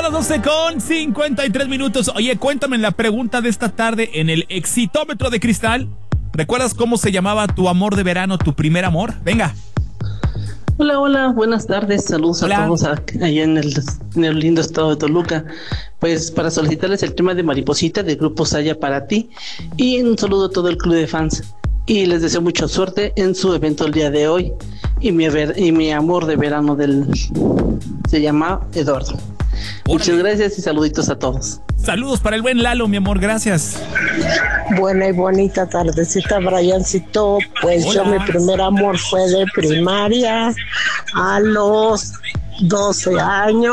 las 12:53. Oye, cuéntame la pregunta de esta tarde en el Exitómetro de Cristal. ¿Recuerdas cómo se llamaba tu amor de verano, tu primer amor? Venga. Hola, buenas tardes, saludos Hola. a todos allá en el lindo estado de Toluca. Pues para solicitarles el tema de Mariposita del grupo Saya para ti y un saludo a todo el club de fans y les deseo mucha suerte en su evento el día de hoy y mi amor de verano se llama Eduardo. Muchas gracias y saluditos a todos. Saludos para el buen Lalo, mi amor, gracias. Buena y bonita tardecita, Briancito. Pues Hola. yo mi primer amor fue de primaria a los 12 años.